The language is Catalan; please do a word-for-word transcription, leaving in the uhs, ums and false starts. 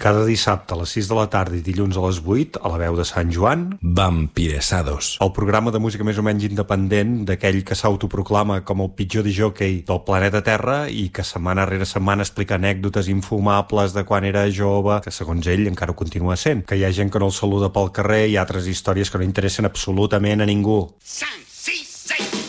Cada dissabte a les sis de la tarda i dilluns a les vuit, a la veu de Sant Joan, Vampiresados. el programa de música més o menys independent d'aquell que s'autoproclama com el pitjor disjockey del planeta Terra i que setmana rere setmana explica anècdotes infumables de quan era jove, que segons ell encara ho continua sent. Que hi ha gent que no el saluda pel carrer i altres històries que no interessen absolutament a ningú. Sans!